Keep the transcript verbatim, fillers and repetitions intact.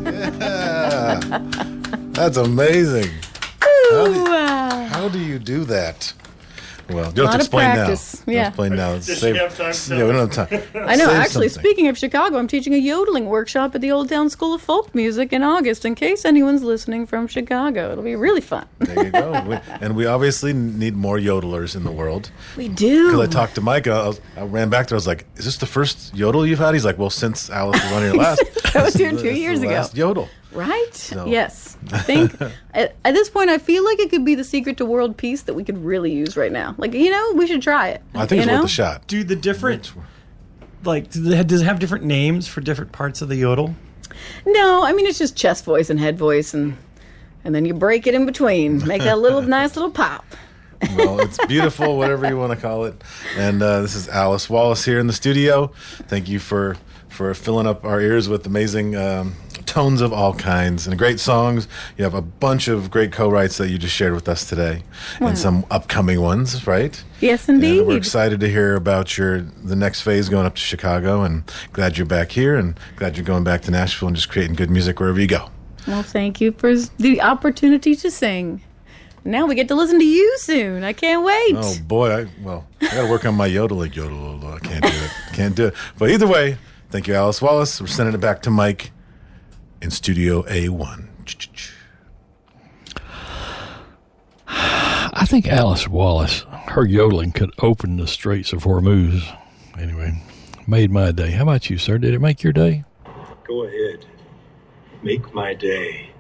Yeah. That's amazing. How do, how do you do that? Well, you don't have to explain now. Practice. Yeah. Don't explain now. Does Save, she have time to yeah, we don't have time. I know. Save Actually, something. speaking of Chicago, I'm teaching a yodeling workshop at the Old Town School of Folk Music in August, in case anyone's listening from Chicago. It'll be really fun. There you go. We, and we obviously need more yodelers in the world. We do. Because I talked to Mike, I, was, I ran back there. I was like, "Is this the first yodel you've had?" He's like, "Well, since Alice was on here last, That was this here is the- two this is years the ago. last Yodel." Right? So. Yes. I think at, at this point, I feel like it could be the secret to world peace that we could really use right now. Like, you know, we should try it. I think you it's know? worth a shot. Do the different, like, do they, does it have different names for different parts of the yodel? No, I mean, it's just chest voice and head voice, and and then you break it in between. Make that little nice little pop. Well, it's beautiful, whatever you want to call it. And uh, this is Alice Wallace here in the studio. Thank you for, for filling up our ears with amazing um, tones of all kinds and great songs. You have a bunch of great co-writes that you just shared with us today, Wow. and some upcoming ones, right? Yes, indeed. And we're excited to hear about your the next phase going up to Chicago, and glad you're back here, and glad you're going back to Nashville and just creating good music wherever you go. Well, thank you for the opportunity to sing. Now we get to listen to you soon. I can't wait. Oh boy, I, well, I got to work on my yodeling. Yodel, I can't do it. Can't do it. But either way, thank you, Alice Wallace. We're sending it back to Mike in Studio A one. I think Alice Wallace, her yodeling could open the Straits of Hormuz. Anyway, made my day. How about you, sir? Did it make your day? Go ahead. Make my day.